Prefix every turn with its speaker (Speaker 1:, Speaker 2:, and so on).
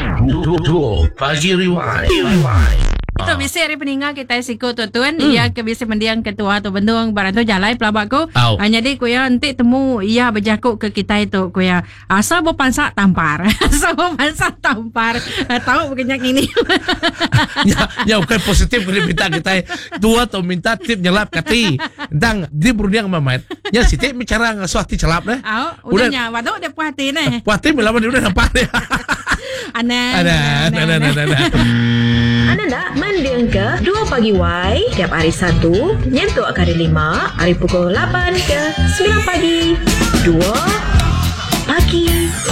Speaker 1: Pagi Rewind.
Speaker 2: Itu biasa hari peninggal kita siko tuan ia ke biasa mendiang ketua atau bendung barang tu jalai pelabak ko. Jadi ko ya nanti temu ia berjakuk ke kita itu ko ya asal bo pansa tampar. Asal bo pansa tampar. Tahu berkenyak ini.
Speaker 1: Ya okay positif kena minta kita tua atau minta tip nyelap kati. Dang di beruniang mamat. Ya siti bicara ngasuh hati celap deh.
Speaker 2: Udahnya waduh dia puas hati nih.
Speaker 1: Puas hati melawan dia udah nampak deh.
Speaker 2: Ada.
Speaker 3: Anda nak mendiang ke 2 pagi Y tiap hari Sabtu nyentuh ke hari 5 hari pukul 8 ke 9 pagi 2 pagi